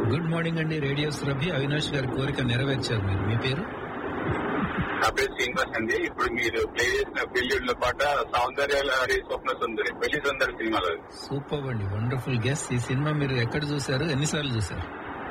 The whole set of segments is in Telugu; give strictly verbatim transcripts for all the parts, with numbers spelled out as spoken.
గుడ్ మార్నింగ్ అండి. రేడియో సురభి అవినాష్ గారి కోరిక నెరవేర్చారు మీరు. మీ పేరు? నా పేరు శ్రీనివాస్ అండి. ఇప్పుడు మీరు ప్లే చేసిన పెళ్లిళ్ళ పాట సౌందర్యాలహరి స్వప్న సుందరి పెళ్లి సుందరి సినిమాలో. సూపర్ అండి, వండర్ఫుల్ గెస్. ఈ సినిమా మీరు ఎక్కడ చూసారు, ఎన్నిసార్లు చూసారు?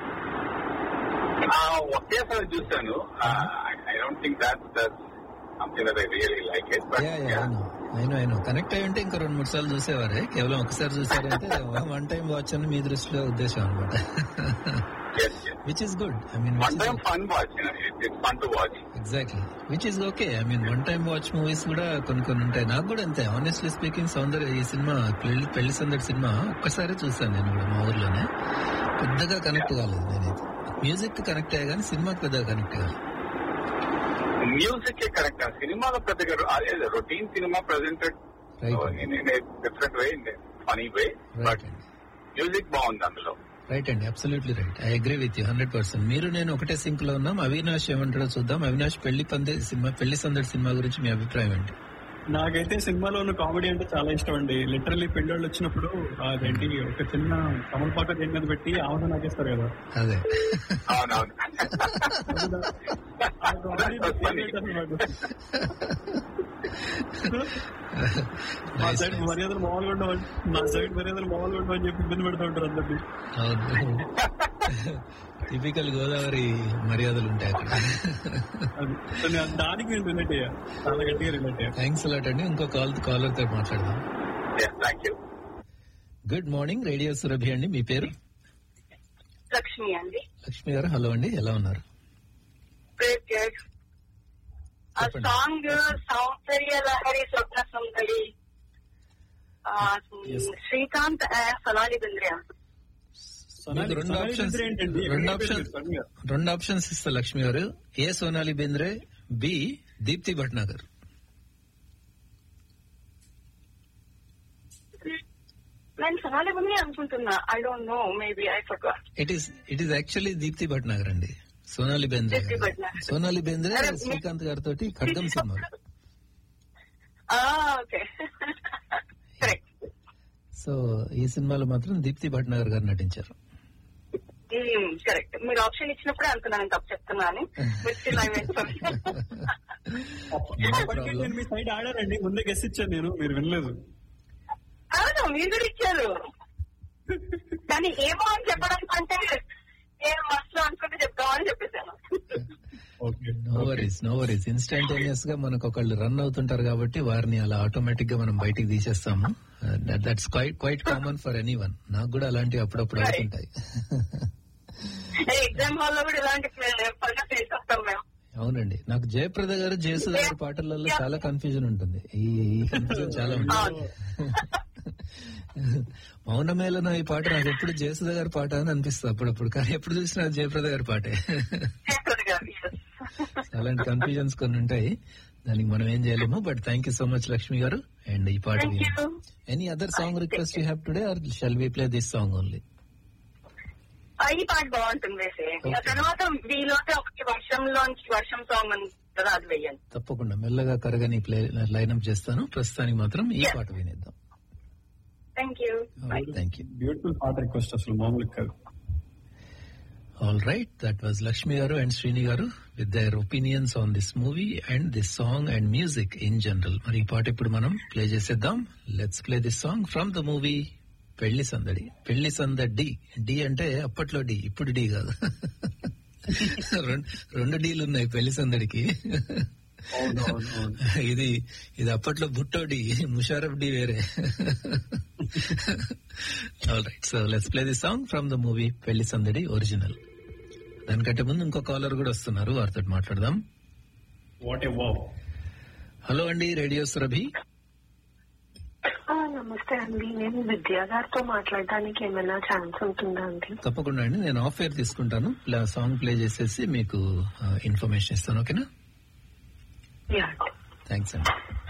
ఒకేసారి చూసాను. I don't think that that something that I really like it. But అయినో అయినో connect అయి ఉంటే ఇంకా రెండు మూడు సార్లు చూసేవారే. కేవలం ఒకసారి చూసారంటే వన్ టైం వాచ్ అని మీ దృష్టిలో ఉద్దేశం అనమాట. Which is good. I mean one time fun watch, it's fun to watch. Exactly, which is okay. I mean one time watch movies కూడా కొన్ని కొన్ని ఉంటాయి. నాకు కూడా అంతే. ఆనెస్ట్లీ స్పీకింగ్, సౌందర్య ఈ సినిమా పెళ్లి పెళ్లి సందడి సినిమా ఒక్కసారి చూసాను నేను కూడా మా ఊర్లోనే. పెద్దగా కనెక్ట్ కాలేదు నేనైతే. మ్యూజిక్ కనెక్ట్ అయ్యా కానీ సినిమాకి పెద్దగా కనెక్ట్ కాదు. Music correct. సినిమాలో పెద్దగా routine cinema presented different way, funny way, but music బాగుంది అందులో. రైట్ అండి, absolutely right. I agree with you hundred percent. మీరు నేను ఒకటే సింక్ లో ఉన్నాం. అవినాష్ ఏమంటాడో చూద్దాం. అవినాష్, పెళ్లి పందే సినిమా పెళ్లి సందడి సినిమా గురించి మీ అభిప్రాయం ఏంటి? నాకైతే సినిమాలో ఉన్న కామెడీ అంటే చాలా ఇష్టం అండి. లిటరల్లీ పెళ్ళోళ్ళు వచ్చినప్పుడు అదేంటి ఒక చిన్న తమలపాక దేని మీద పెట్టి ఆవును నాకేస్తారు కదా. అదే మా సైడ్ మర్యాదలు మామూలుగా ఉండవు, మా సైడ్ మర్యాదలు మామూలుగా ఉండవు అని చెప్పి ఇబ్బంది పెడుతూ ఉంటారు అందరినీ. టిపికల్ గోదావరి మర్యాదలు ఉంటాయి అక్కడ. దానికి నేను రిలేట్ అయ్యా, చాలా గట్టిగా రిలేట్ అయ్యా. థ్యాంక్స్ అలాట్ అండి. ఇంకో కాల్ కాలర్ తో మాట్లాడదాం. గుడ్ మార్నింగ్, రేడియో సురభి అండి. మీ పేరు? లక్ష్మి అండి. లక్ష్మి గారు, హలో అండి, ఎలా ఉన్నారు? ఆ సాంగ్ సౌందర్యలహరి స్వప్న సుందరి, శ్రీకాంత్ సొనాలి బింద్రే. రెండు ఆప్షన్స్ రెండు ఆప్షన్స్ రెండు ఆప్షన్స్ ఇస్తా లక్ష్మి గారు. ఏ సోనాలి బింద్రే, బి దీప్తి భట్నాగర్. నేను సొనాలి బింద్రే అనుకుంటున్నా. I don't know, maybe I forgot. It is it is actually Deepti Bhatnagar అండి. సోనాలి బెంద్రే సోనాలి బెంద్రే శ్రీకాంత్ గారితో ఖడ్గం సినిమా. సో ఈ సినిమాలో మాత్రం దీప్తి భట్నాగర్ గారు నటించారు. కరెక్ట్. మీరు ఆప్షన్ ఇచ్చినప్పుడే అనుకున్నాను తప్పు చెప్తున్నాను. మీ సైడ్ ఆడారండి, ముందే గెస్ ఇచ్చాను నేను, మీరు వినలేదు. అవును, మీరు కూడా ఇచ్చారు కానీ ఏమో అని చెప్పడం కంటే నేను మస్తు అనుకుంటే చెప్తామని చెప్పేశాను. No worries no worries instantaneous గా మనకు ఒకళ్ళు రన్ అవుతుంటారు కాబట్టి వారిని అలా ఆటోమేటిక్ గా మనం బయటికి తీసేస్తాము. That's quiet quite common for any one. నాకు కూడా అలాంటివి అప్పుడప్పుడు అవుతుంటాయి. ఎగ్జామ్ హాల్ లో కూడా ఇలాంటి చేస్తాం మేము. అవునండి, నాకు జయప్రద గారు జేసుద గారి పాటలలో చాలా కన్ఫ్యూజన్ ఉంటుంది. ఈ కన్ఫ్యూజన్ చాలా ఉంటుంది. మౌనమేళన ఈ పాట నాకు ఎప్పుడు జయసుద గారి పాట అని అనిపిస్తుంది అప్పుడప్పుడు, కానీ ఎప్పుడు చూసినా జయప్రద గారి పాటే. అలాంటి కన్ఫ్యూజన్స్ కొన్ని ఉంటాయి, దానికి మనం ఏం చేయలేము. But thank you so much Lakshmi గారు. అండ్ ఈ పాట any other song request you have today or shall we play this song only? ఈ పాట బాగుంటుంది. తర్వాత వీలోకి ఒకటి వర్షంలోంచి వర్షం సాంగ్ కదా, అది వెయ్యాలి. తప్పకుండా మెల్లగా కరగని ప్లే లైన్అప్ చేస్తాను. ప్రస్తుతానికి మాత్రం ఈ పాట వినేద్దాం. Thank you. Thank you. Beautiful పాట రిక్వెస్ట్, అసలు మామూలు కాదు. All right, that was Lakshmi garu and Srini garu with their opinions on this movie and this song and music in general. Mari ee paata ippudu manam play cheseddam. Let's play this song from the movie Pelli Sandadi. Pelli Sandadi, D ante appatlo D, ippudu D kaadu. రెండు డీలు ఉన్నాయి పెళ్లి సందడికి. ఇది ఇది అప్పట్లో బుట్టో డి, ముషారఫ్ డి వేరే. All right, so let's play the song from the movie పెళ్లి సందడి ఒరిజినల్. దానికంటే ముందు ఇంకో కాలర్ కూడా వస్తున్నారు, వారితో మాట్లాడదాం. హలో అండి, రేడియో సురభి. నమస్తే అండి, నేను విద్యా గారితో మాట్లాడడానికి ఏమైనా ఛాన్స్ ఉంటుందా అండి? తప్పకుండా అండి, నేను ఆఫ్ ఎయిర్ తీసుకుంటాను. సాంగ్ ప్లే చేసేసి మీకు ఇన్ఫర్మేషన్ ఇస్తాను. ఓకేనా? యా, థ్యాంక్స్ అండి.